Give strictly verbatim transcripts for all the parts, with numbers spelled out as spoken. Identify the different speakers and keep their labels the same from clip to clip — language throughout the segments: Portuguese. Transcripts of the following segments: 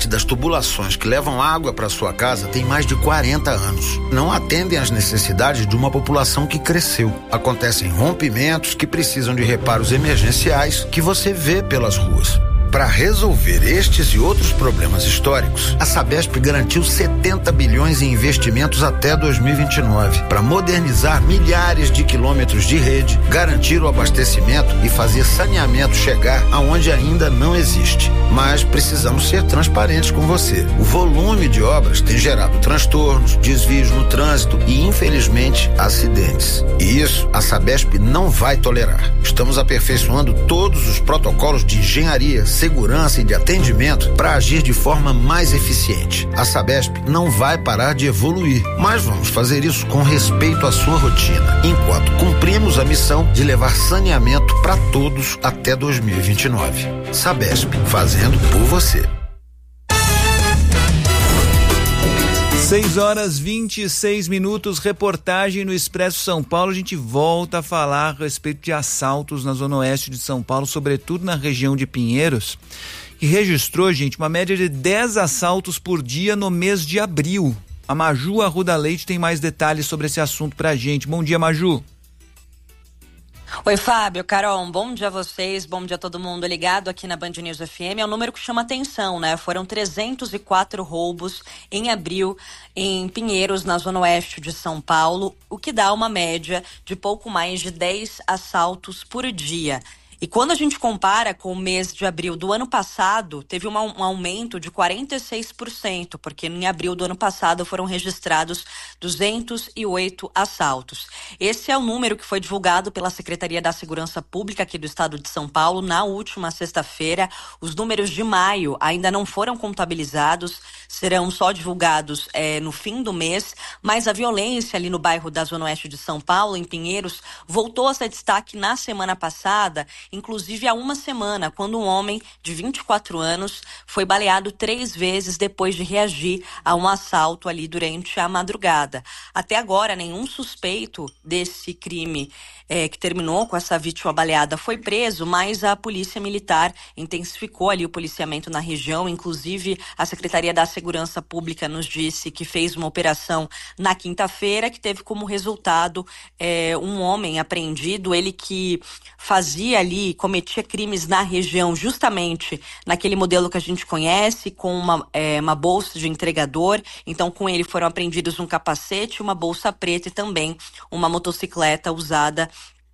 Speaker 1: parte das tubulações que levam água para sua casa tem mais de quarenta anos. Não atendem às necessidades de uma população que cresceu. Acontecem rompimentos que precisam de reparos emergenciais que você vê pelas ruas. Para resolver estes e outros problemas históricos, a Sabesp garantiu setenta bilhões em investimentos até dois mil e vinte e nove para modernizar milhares de quilômetros de rede, garantir o abastecimento e fazer saneamento chegar aonde ainda não existe. Mas precisamos ser transparentes com você. O volume de obras tem gerado transtornos, desvios no trânsito e, infelizmente, acidentes. E isso a Sabesp não vai tolerar. Estamos aperfeiçoando todos os protocolos de engenharia, segurança e de atendimento para agir de forma mais eficiente. A Sabesp não vai parar de evoluir, mas vamos fazer isso com respeito à sua rotina, enquanto cumprimos a missão de levar saneamento para todos até dois mil e vinte e nove. Sabesp, fazendo por você.
Speaker 2: seis horas e vinte e seis minutos, reportagem no Expresso São Paulo. A gente volta a falar a respeito de assaltos na zona oeste de São Paulo, sobretudo na região de Pinheiros, que registrou, gente, uma média de dez assaltos por dia no mês de abril. A Maju Arruda Leite tem mais detalhes sobre esse assunto pra gente. Bom dia, Maju.
Speaker 3: Oi, Fábio, Carol, um bom dia a vocês, bom dia a todo mundo ligado aqui na Band News F M. É um número que chama atenção, né? Foram trezentos e quatro roubos em abril em Pinheiros, na zona oeste de São Paulo, o que dá uma média de pouco mais de dez assaltos por dia. E quando a gente compara com o mês de abril do ano passado, teve uma, um aumento de quarenta e seis por cento, porque em abril do ano passado foram registrados duzentos e oito assaltos. Esse é o número que foi divulgado pela Secretaria da Segurança Pública aqui do estado de São Paulo na última sexta-feira. Os números de maio ainda não foram contabilizados, serão só divulgados é, no fim do mês, mas a violência ali no bairro da Zona Oeste de São Paulo, em Pinheiros, voltou a ser destaque na semana passada, inclusive há uma semana, quando um homem de vinte e quatro anos foi baleado três vezes depois de reagir a um assalto ali durante a madrugada. Até agora, nenhum suspeito desse crime é, que terminou com essa vítima baleada foi preso, mas a Polícia Militar intensificou ali o policiamento na região. Inclusive, a Secretaria da Segurança Pública nos disse que fez uma operação na quinta-feira que teve como resultado é, um homem apreendido, ele que fazia ali, cometia crimes na região justamente naquele modelo que a gente conhece, com uma, é, uma bolsa de entregador. Então, com ele foram apreendidos um capacete, uma bolsa preta e também uma motocicleta usada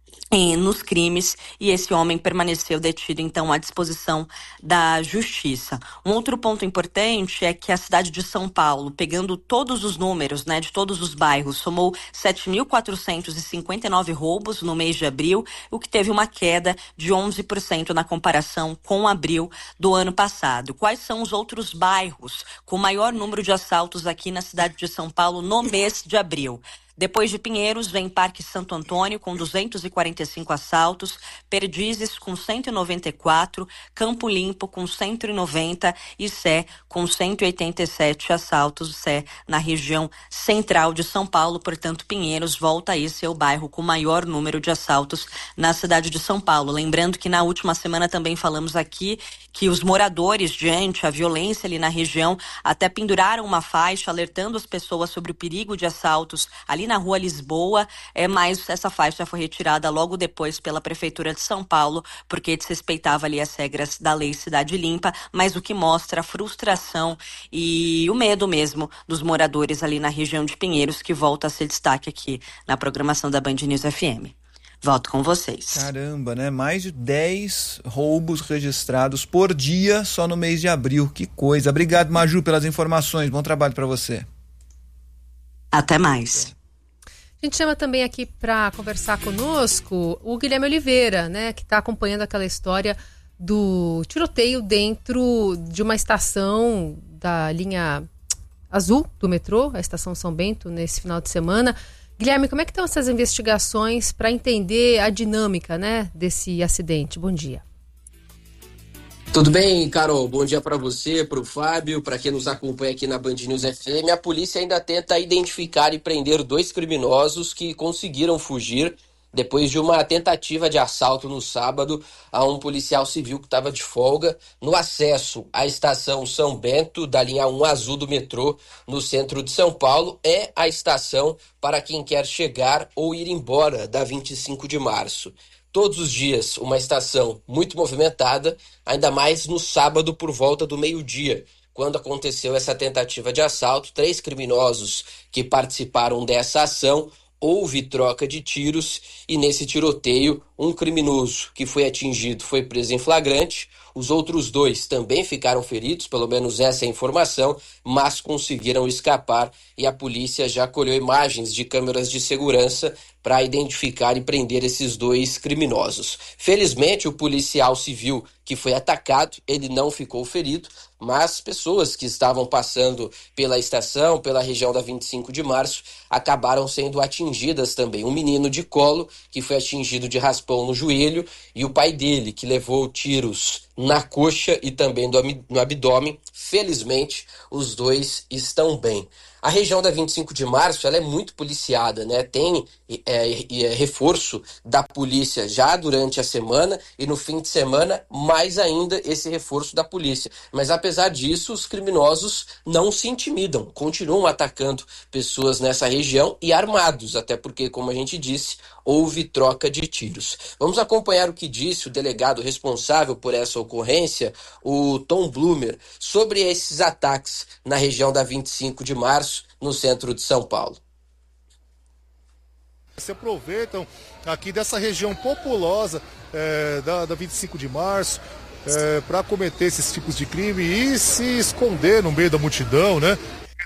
Speaker 3: nos crimes, e esse homem permaneceu detido, então, à disposição da justiça. Um outro ponto importante é que a cidade de São Paulo, pegando todos os números, né, de todos os bairros, somou sete mil quatrocentos e cinquenta e nove roubos no mês de abril, o que teve uma queda de onze por cento na comparação com abril do ano passado. Quais são os outros bairros com maior número de assaltos aqui na cidade de São Paulo no mês de abril? Depois de Pinheiros, vem Parque Santo Antônio, com duzentos e quarenta e cinco assaltos, Perdizes, com cento e noventa e quatro, Campo Limpo, com cento e noventa e Sé, com cento e oitenta e sete assaltos. Sé, na região central de São Paulo. Portanto, Pinheiros volta a ser o bairro com maior número de assaltos na cidade de São Paulo. Lembrando que na última semana também falamos aqui que os moradores, diante a violência ali na região, até penduraram uma faixa alertando as pessoas sobre o perigo de assaltos ali na Rua Lisboa, é, mas essa faixa foi retirada logo depois pela Prefeitura de São Paulo, porque desrespeitava ali as regras da Lei Cidade Limpa, mas o que mostra a frustração e o medo mesmo dos moradores ali na região de Pinheiros, que volta a ser destaque aqui na programação da Band News F M. Volto com vocês.
Speaker 2: Caramba, né? Mais de dez roubos registrados por dia só no mês de abril. Que coisa. Obrigado, Maju, pelas informações. Bom trabalho para você.
Speaker 3: Até mais.
Speaker 4: A gente chama também aqui para conversar conosco o Guilherme Oliveira, né, que está acompanhando aquela história do tiroteio dentro de uma estação da linha azul do metrô, a estação São Bento, nesse final de semana. Guilherme, como é que estão essas investigações para entender a dinâmica, né, desse acidente? Bom dia.
Speaker 5: Tudo bem, Carol? Bom dia para você, para o Fábio, para quem nos acompanha aqui na Band News F M. A polícia ainda tenta identificar e prender dois criminosos que conseguiram fugir depois de uma tentativa de assalto no sábado a um policial civil que estava de folga no acesso à estação São Bento, da linha um azul do metrô, no centro de São Paulo. É a estação para quem quer chegar ou ir embora da vinte e cinco de março. Todos os dias, uma estação muito movimentada, ainda mais no sábado por volta do meio-dia, quando aconteceu essa tentativa de assalto. Três criminosos que participaram dessa ação. Houve troca de tiros e nesse tiroteio um criminoso que foi atingido foi preso em flagrante. Os outros dois também ficaram feridos, pelo menos essa é a informação, mas conseguiram escapar e a polícia já colheu imagens de câmeras de segurança para identificar e prender esses dois criminosos. Felizmente, o policial civil que foi atacado, ele não ficou ferido, mas pessoas que estavam passando pela estação, pela região da vinte e cinco de março, acabaram sendo atingidas também. Um menino de colo que foi atingido de raspão no joelho e o pai dele que levou tiros na coxa e também no abdômen. Felizmente, os dois estão bem. A região da vinte e cinco de março ela é muito policiada, né? Tem é, é, reforço da polícia já durante a semana e no fim de semana mais ainda esse reforço da polícia. Mas apesar disso, os criminosos não se intimidam, continuam atacando pessoas nessa região e armados, até porque, como a gente disse, houve troca de tiros. Vamos acompanhar o que disse o delegado responsável por essa ocorrência, o Tom Blumer, sobre esses ataques na região da vinte e cinco de março, no centro de São Paulo.
Speaker 6: Se aproveitam aqui dessa região populosa é, da, da vinte e cinco de março é, para cometer esses tipos de crime e se esconder no meio da multidão, né?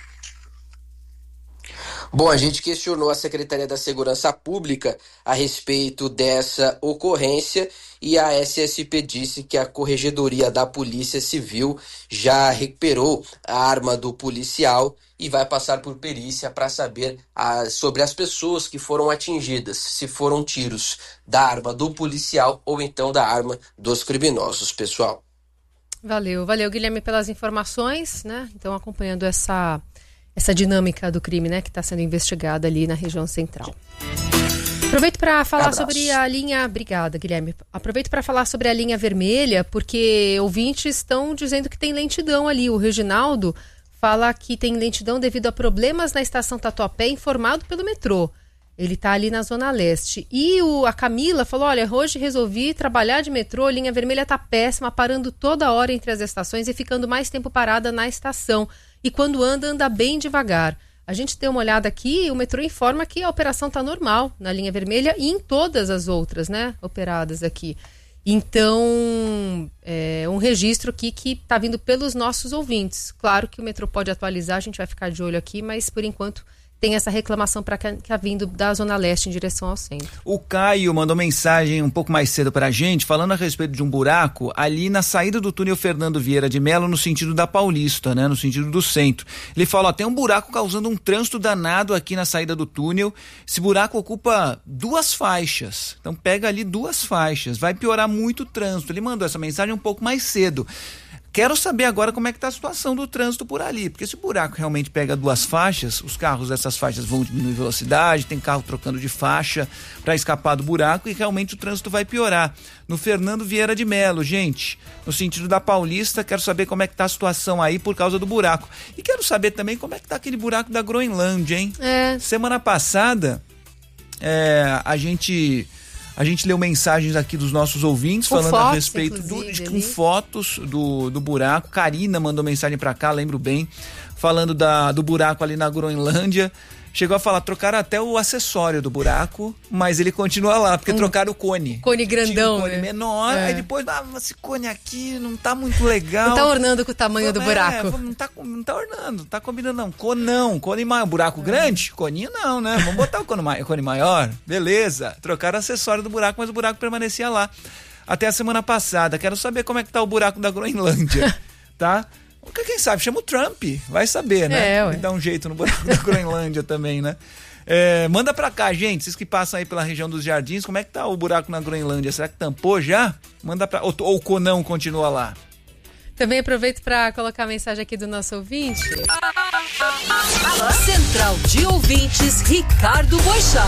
Speaker 5: Bom, a gente questionou a Secretaria da Segurança Pública a respeito dessa ocorrência e a S S P disse que a Corregedoria da Polícia Civil já recuperou a arma do policial e vai passar por perícia para saber a, sobre as pessoas que foram atingidas, se foram tiros da arma do policial ou então da arma dos criminosos, pessoal.
Speaker 4: Valeu, valeu, Guilherme, pelas informações, né? Então, acompanhando essa... essa dinâmica do crime, né, que está sendo investigada ali na região central. Aproveito para falar Abraço. sobre a linha... Obrigada, Guilherme. Aproveito para falar sobre a linha vermelha, porque ouvintes estão dizendo que tem lentidão ali. O Reginaldo fala que tem lentidão devido a problemas na estação Tatuapé, informado pelo metrô. Ele está ali na Zona Leste. E o, a Camila falou, olha, hoje resolvi trabalhar de metrô, a linha vermelha está péssima, parando toda hora entre as estações e ficando mais tempo parada na estação. E quando anda, anda bem devagar. A gente deu uma olhada aqui e o metrô informa que a operação está normal na linha vermelha e em todas as outras, né, operadas aqui. Então, é um registro aqui que está vindo pelos nossos ouvintes. Claro que o metrô pode atualizar, a gente vai ficar de olho aqui, mas por enquanto tem essa reclamação para que está vindo da Zona Leste em direção ao centro.
Speaker 2: O Caio mandou mensagem um pouco mais cedo para a gente, falando a respeito de um buraco ali na saída do túnel Fernando Vieira de Melo, no sentido da Paulista, né? No sentido do centro. Ele fala, ó, tem um buraco causando um trânsito danado aqui na saída do túnel. Esse buraco ocupa duas faixas. Então pega ali duas faixas. Vai piorar muito o trânsito. Ele mandou essa mensagem um pouco mais cedo. Quero saber agora como é que está a situação do trânsito por ali, porque se o buraco realmente pega duas faixas, os carros dessas faixas vão diminuir velocidade, tem carro trocando de faixa para escapar do buraco e realmente o trânsito vai piorar. No Fernando Vieira de Melo, gente, no sentido da Paulista, quero saber como é que está a situação aí por causa do buraco. E quero saber também como é que está aquele buraco da Groenlândia, hein? É. Semana passada, é, a gente... A gente leu mensagens aqui dos nossos ouvintes com falando fotos, a respeito do, com fotos do, do buraco. Karina mandou mensagem pra cá, lembro bem, falando da, do buraco ali na Groenlândia. Chegou a falar, trocaram até o acessório do buraco, mas ele continua lá, porque um trocaram o cone.
Speaker 4: Cone grandão, Tinha um
Speaker 2: cone
Speaker 4: né?
Speaker 2: menor, é. Aí depois, ah, esse cone aqui não tá muito legal.
Speaker 4: Não tá ornando com o tamanho
Speaker 2: é,
Speaker 4: do buraco.
Speaker 2: Não tá, não tá ornando, não tá combinando não. Conão, cone maior, buraco é. grande? Coninho não, né? Vamos botar o cone, mai- cone maior? Beleza. Trocaram o acessório do buraco, mas o buraco permanecia lá. Até a semana passada. Quero saber como é que tá o buraco da Groenlândia, tá? Porque quem sabe, chama o Trump, vai saber, né? É, dá um jeito no buraco da Groenlândia também, né? É, manda pra cá, gente, vocês que passam aí pela região dos Jardins, como é que tá o buraco na Groenlândia? Será que tampou já? Manda pra... Ou, ou o Conão continua lá?
Speaker 4: Também aproveito para colocar a mensagem aqui do nosso ouvinte.
Speaker 7: Central de Ouvintes, Ricardo Boixá.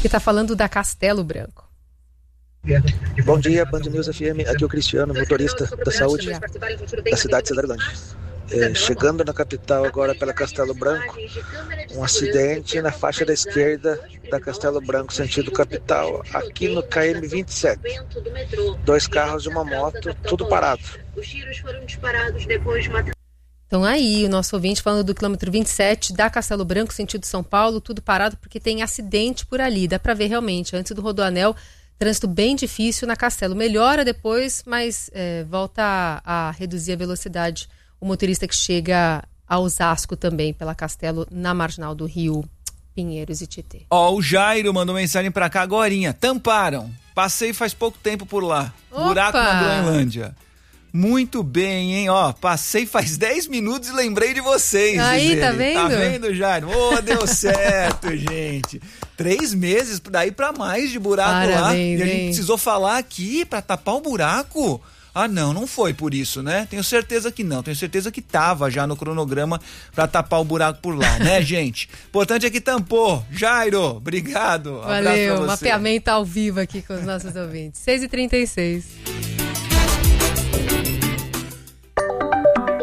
Speaker 4: que está falando da Castelo Branco.
Speaker 7: Bom dia, Band News F M. Aqui é o Cristiano, motorista da saúde da cidade de Cesarilândia. É, chegando na capital agora pela Castelo Branco, um acidente na faixa da esquerda da Castelo Branco, sentido capital, aqui no K M vinte e sete. Dois carros e uma moto, tudo parado.
Speaker 8: Os tiros foram disparados depois de uma...
Speaker 4: Então aí, o nosso ouvinte falando do quilômetro vinte e sete da Castelo Branco, sentido São Paulo, tudo parado porque tem acidente por ali. Dá para ver realmente, antes do Rodoanel, trânsito bem difícil na Castelo. Melhora depois, mas é, volta a, a reduzir a velocidade. O motorista que chega a Osasco também, pela Castelo, na marginal do Rio Pinheiros e Tietê.
Speaker 2: Ó, oh, o Jairo mandou mensagem pra cá agorinha. Tamparam. Passei faz pouco tempo por lá.
Speaker 4: Opa!
Speaker 2: Buraco na Groenlândia. Muito bem, hein? Ó, passei faz dez minutos e lembrei de vocês.
Speaker 4: Aí, tá vendo?
Speaker 2: Tá vendo, Jairo? Ô, oh, deu certo, gente. Três meses, daí pra mais de buraco. Parabéns, lá. E a gente hein? precisou falar aqui pra tapar o buraco. Ah, não, não foi por isso, né? Tenho certeza que não. Tenho certeza que tava já no cronograma pra tapar o buraco por lá, né, gente? Importante é que tampou. Jairo, obrigado.
Speaker 4: Valeu, mapeamento ao vivo aqui com os nossos ouvintes. seis e trinta e seis.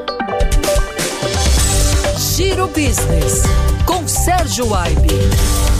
Speaker 9: Giro Business, com Sérgio Aibe.